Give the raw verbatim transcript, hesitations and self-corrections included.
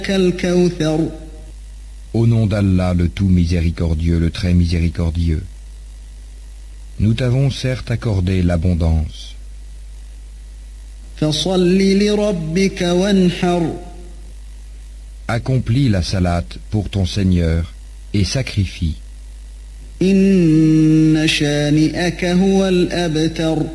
الكوثر. Au nom d'Allah, le tout miséricordieux, le très miséricordieux. Nous t'avons certes accordé l'abondance. فصل لربك وانحر. Accomplis la salate pour ton Seigneur et sacrifie. إن شانئك هو الأبتر.